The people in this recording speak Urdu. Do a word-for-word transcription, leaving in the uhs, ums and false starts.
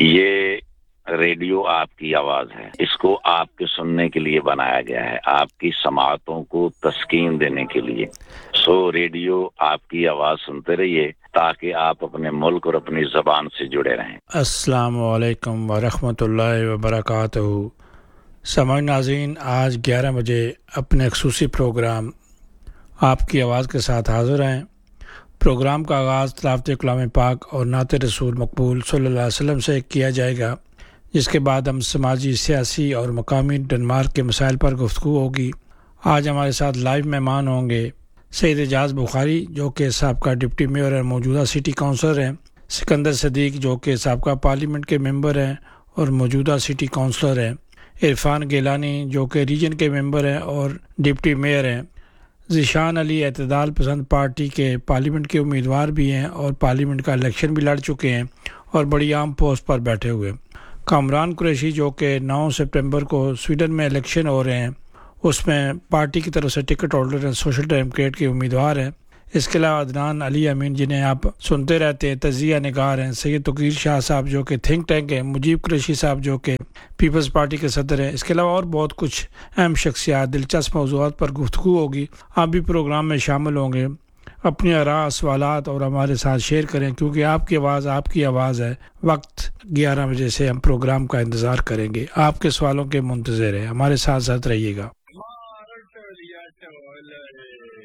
یہ ریڈیو آپ کی آواز ہے، اس کو آپ کے سننے کے لیے بنایا گیا ہے، آپ کی سماعتوں کو تسکین دینے کے لیے۔ سو ریڈیو آپ کی آواز سنتے رہیے تاکہ آپ اپنے ملک اور اپنی زبان سے جڑے رہیں۔ السلام علیکم ورحمۃ اللہ وبرکاتہ۔ سامعین ناظرین، آج گیارہ بجے اپنے خصوصی پروگرام آپ کی آواز کے ساتھ حاضر ہیں۔ پروگرام کا آغاز تلاوت کلام پاک اور نعت رسول مقبول صلی اللہ علیہ وسلم سے کیا جائے گا، جس کے بعد ہم سماجی، سیاسی اور مقامی ڈنمارک کے مسائل پر گفتگو ہوگی۔ آج ہمارے ساتھ لائیو مہمان ہوں گے سید اعجاز بخاری، جو کہ سابقہ ڈپٹی میئر اور موجودہ سٹی کونسلر ہیں، سکندر صدیق، جو کہ سابقہ پارلیمنٹ کے ممبر ہیں اور موجودہ سٹی کونسلر ہیں، عرفان گیلانی، جو کہ ریجن کے ممبر ہیں اور ڈپٹی میئر ہیں، ذیشان علی اعتدال پسند پارٹی کے پارلیمنٹ کے امیدوار بھی ہیں اور پارلیمنٹ کا الیکشن بھی لڑ چکے ہیں اور بڑی عام پوسٹ پر بیٹھے ہوئے، کامران قریشی، جو کہ نو سپٹمبر کو سویڈن میں الیکشن ہو رہے ہیں، اس میں پارٹی کی طرف سے ٹکٹ ہولڈر ہیں، سوشل ڈیموکریٹ کے امیدوار ہیں۔ اس کے علاوہ عدنان علی امین، جنہیں آپ سنتے رہتے ہیں، تجزیہ نگار ہیں، سید توقیر شاہ صاحب، جو کہ تھنک ٹینک ہیں، مجیب قریشی صاحب، جو کہ پیپلز پارٹی کے صدر ہیں۔ اس کے علاوہ اور بہت کچھ اہم شخصیات، دلچسپ موضوعات پر گفتگو ہوگی۔ آپ بھی پروگرام میں شامل ہوں گے، اپنی آراء، سوالات اور ہمارے ساتھ شیئر کریں، کیونکہ آپ کی آواز آپ کی آواز ہے۔ وقت گیارہ بجے سے ہم پروگرام کا انتظار کریں گے، آپ کے سوالوں کے منتظر ہیں، ہمارے ساتھ ساتھ رہیے گا۔